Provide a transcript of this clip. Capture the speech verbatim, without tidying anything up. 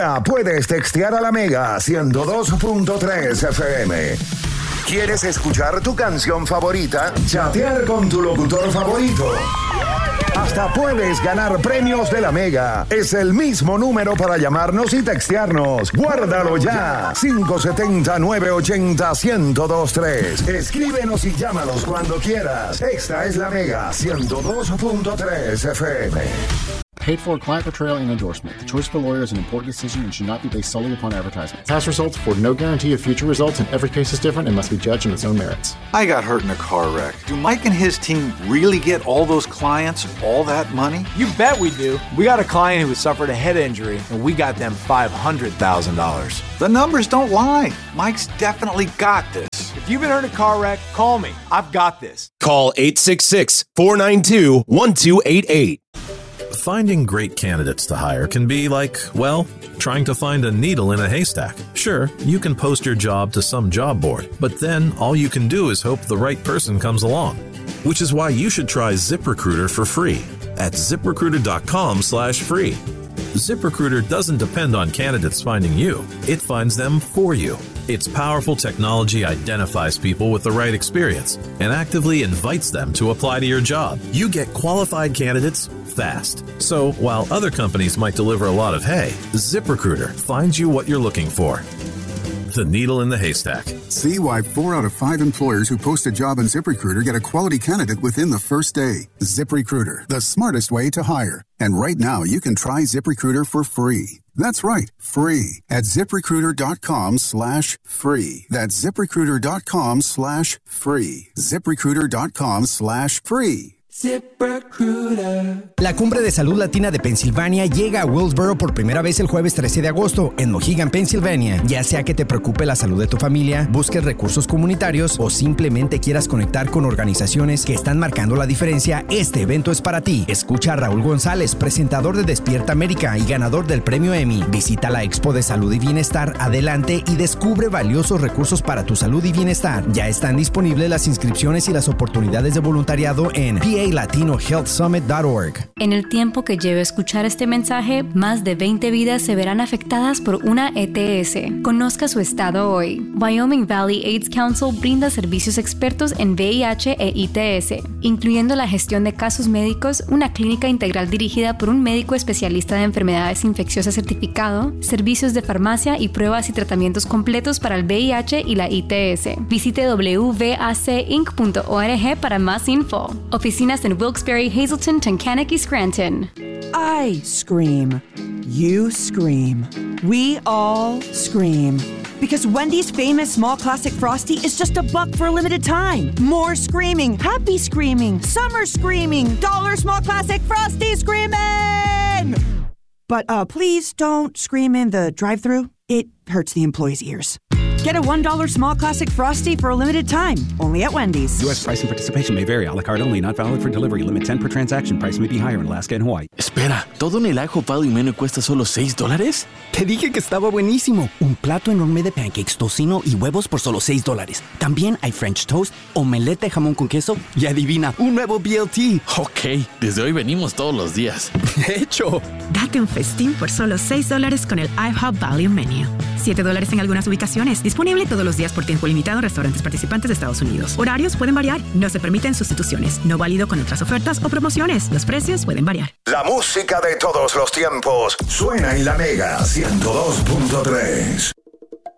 Ahora puedes textear a la Mega ciento dos punto tres F M. ¿Quieres escuchar tu canción favorita? Chatear con tu locutor favorito. Hasta puedes ganar premios de la Mega. Es el mismo número para llamarnos y textearnos. Guárdalo ya. cinco siete cero, nueve ocho cero, uno cero dos tres. Escríbenos y llámanos cuando quieras. Esta es la Mega ciento dos punto tres F M. Paid for client portrayal and endorsement. The choice of a lawyer is an important decision and should not be based solely upon advertisement. Past results afford no guarantee of future results, and every case is different and must be judged on its own merits. I got hurt in a car wreck. Do Mike and his team really get all those clients all that money? You bet we do. We got a client who suffered a head injury, and we got them five hundred thousand dollars. The numbers don't lie. Mike's definitely got this. If you've been hurt in a car wreck, call me. I've got this. Call eight six six, four nine two, one two eight eight. Finding great candidates to hire can be like, well, trying to find a needle in a haystack. Sure, you can post your job to some job board, but then all you can do is hope the right person comes along. Which is why you should try ZipRecruiter for free at ZipRecruiter.com slash free. ZipRecruiter doesn't depend on candidates finding you. It finds them for you. Its powerful technology identifies people with the right experience and actively invites them to apply to your job. You get qualified candidates fast. So while other companies might deliver a lot of hay, ZipRecruiter finds you what you're looking for. The needle in the haystack. See why four out of five employers who post a job on ZipRecruiter get a quality candidate within the first day. ZipRecruiter, the smartest way to hire. And right now, you can try ZipRecruiter for free. That's right, free at ZipRecruiter.com slash free. That's ZipRecruiter.com slash free. ZipRecruiter.com slash free. ZipRecruiter. La Cumbre de Salud Latina de Pensilvania llega a Wilkesboro por primera vez el jueves trece de agosto en Mohegan, Pensilvania. Ya sea que te preocupe la salud de tu familia, busques recursos comunitarios o simplemente quieras conectar con organizaciones que están marcando la diferencia, este evento es para ti. Escucha a Raúl González, presentador de Despierta América y ganador del premio Emmy. Visita la Expo de Salud y Bienestar Adelante y descubre valiosos recursos para tu salud y bienestar. Ya están disponibles las inscripciones y las oportunidades de voluntariado en P A Latino Health Summit punto org. En el tiempo que lleve escuchar este mensaje, más de veinte vidas se verán afectadas por una E T S. Conozca su estado hoy. Wyoming Valley AIDS Council brinda servicios expertos en V I H e I T S, incluyendo la gestión de casos médicos, una clínica integral dirigida por un médico especialista de enfermedades infecciosas certificado, servicios de farmacia y pruebas y tratamientos completos para el V I H y la I T S. Visite w v a c inc punto org para más info. Oficinas en Wilkes-Barre, Hazleton, Tunkhannock y Scranton. I scream. You scream. We all scream. Because Wendy's famous small classic Frosty is just a buck for a limited time. More screaming, happy screaming, summer screaming, dollar small classic Frosty screaming! But uh, please don't scream in the drive-thru. It hurts the employees' ears. Get a one dollar small classic Frosty for a limited time, only at Wendy's. U S price and participation may vary. A la carte only, not valid for delivery. Limit ten per transaction. Price may be higher in Alaska and Hawaii. Espera, ¿todo en el ajo Value Menu cuesta solo seis dólares? Te dije que estaba buenísimo. Un plato enorme de pancakes, tocino y huevos por solo seis dólares. También hay French toast, omelette de jamón con queso y adivina, un nuevo B L T. Ok, desde hoy venimos todos los días. ¡Hecho! Date un festín por solo seis dólares con el IHOP Value Menu. siete dólares en algunas ubicaciones. Disponible todos los días por tiempo limitado en restaurantes participantes de Estados Unidos. Horarios pueden variar. No se permiten sustituciones. No válido con otras ofertas o promociones. Los precios pueden variar. La música de todos los tiempos suena en la Mega ciento dos punto tres.